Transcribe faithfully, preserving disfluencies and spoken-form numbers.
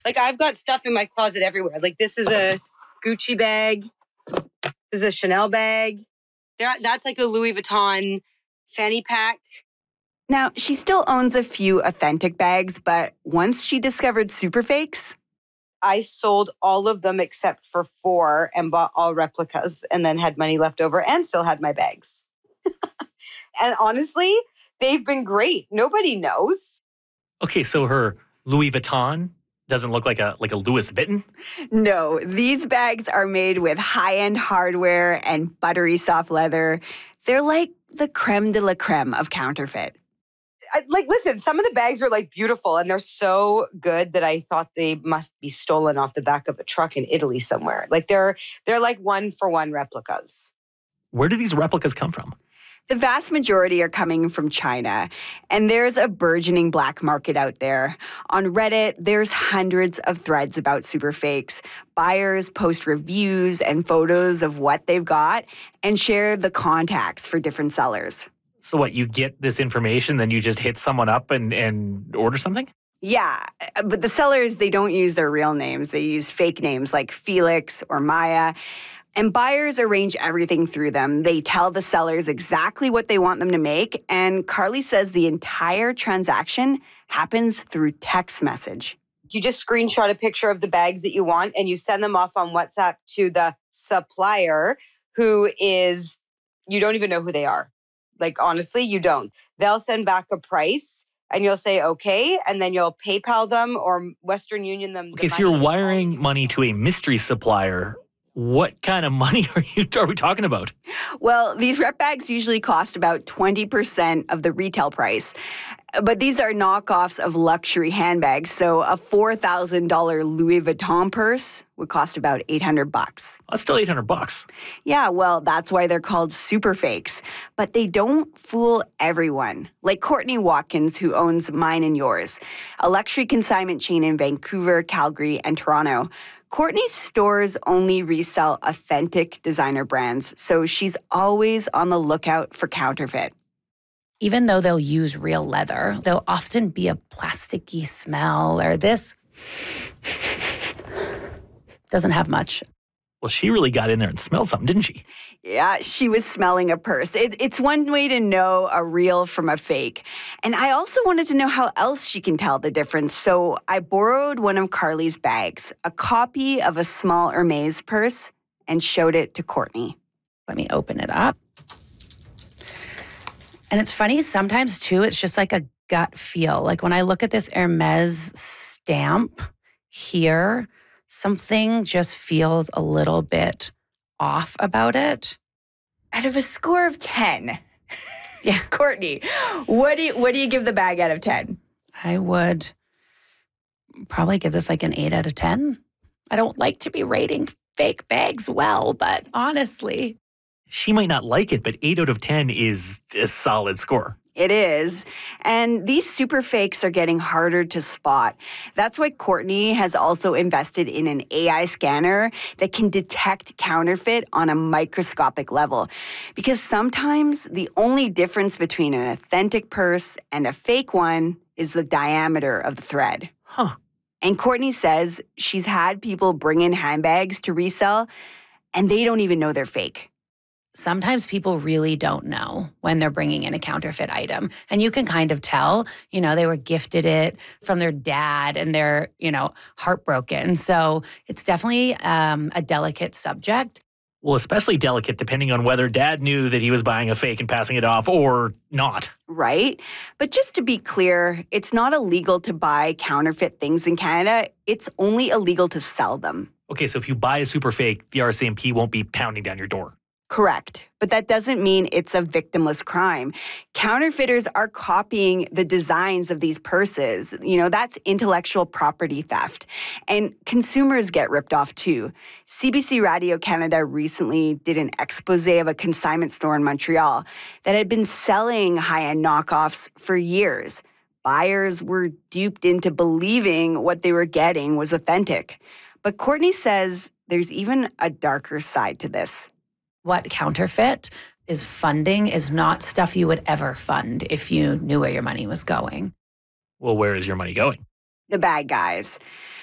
Like, I've got stuff in my closet everywhere. Like, this is a Gucci bag. This is a Chanel bag. There, that's like a Louis Vuitton fanny pack. Now, she still owns a few authentic bags, but once she discovered super fakes, I sold all of them except for four and bought all replicas and then had money left over and still had my bags. And honestly, they've been great. Nobody knows. Okay, so her Louis Vuitton doesn't look like a like a Louis Vuitton? No, these bags are made with high-end hardware and buttery soft leather. They're like the creme de la creme of counterfeit. I, like, listen, some of the bags are like beautiful and they're so good that I thought they must be stolen off the back of a truck in Italy somewhere. Like they're they're like one for one replicas. Where do these replicas come from? The vast majority are coming from China, and there's a burgeoning black market out there. On Reddit, there's hundreds of threads about super fakes. Buyers post reviews and photos of what they've got and share the contacts for different sellers. So what, you get this information, then you just hit someone up and, and order something? Yeah, but the sellers, they don't use their real names. They use fake names like Felix or Maya. And buyers arrange everything through them. They tell the sellers exactly what they want them to make. And Carly says the entire transaction happens through text message. You just screenshot a picture of the bags that you want and you send them off on WhatsApp to the supplier who is, you don't even know who they are. Like, honestly, you don't. They'll send back a price and you'll say, okay, and then you'll PayPal them or Western Union them. Okay, so you're wiring money to a mystery supplier. What kind of money are you are we talking about? Well, these rep bags usually cost about twenty percent of the retail price. But these are knockoffs of luxury handbags. So a four thousand dollars Louis Vuitton purse would cost about eight hundred bucks. That's still eight hundred bucks. Yeah, well, that's why they're called super fakes. But they don't fool everyone. Like Courtney Watkins, who owns Mine and Yours, a luxury consignment chain in Vancouver, Calgary, and Toronto. Courtney's stores only resell authentic designer brands, so she's always on the lookout for counterfeit. Even though they'll use real leather, there'll often be a plasticky smell, or this doesn't have much. Well, she really got in there and smelled something, didn't she? Yeah, she was smelling a purse. It, it's one way to know a real from a fake. And I also wanted to know how else she can tell the difference. So I borrowed one of Carly's bags, a copy of a small Hermes purse, and showed it to Courtney. Let me open it up. And it's funny, sometimes too, it's just like a gut feel. Like when I look at this Hermes stamp here, something just feels a little bit off about it. Out of a score of ten, yeah, Courtney, what do you, what do you give the bag out of ten? I would probably give this like an eight out of ten. I don't like to be rating fake bags well, but honestly. She might not like it, but eight out of ten is a solid score. It is. And these super fakes are getting harder to spot. That's why Courtney has also invested in an A I scanner that can detect counterfeit on a microscopic level. Because sometimes the only difference between an authentic purse and a fake one is the diameter of the thread. Huh. And Courtney says she's had people bring in handbags to resell, and they don't even know they're fake. Sometimes people really don't know when they're bringing in a counterfeit item. And you can kind of tell, you know, they were gifted it from their dad and they're, you know, heartbroken. So it's definitely um, a delicate subject. Well, especially delicate depending on whether dad knew that he was buying a fake and passing it off or not. Right? But just to be clear, it's not illegal to buy counterfeit things in Canada. It's only illegal to sell them. Okay, so if you buy a super fake, the R C M P won't be pounding down your door. Correct. But that doesn't mean it's a victimless crime. Counterfeiters are copying the designs of these purses. You know, that's intellectual property theft. And consumers get ripped off too. C B C Radio Canada recently did an expose of a consignment store in Montreal that had been selling high-end knockoffs for years. Buyers were duped into believing what they were getting was authentic. But Courtney says there's even a darker side to this. What counterfeit is funding is not stuff you would ever fund if you knew where your money was going. Well, where is your money going? The bad guys.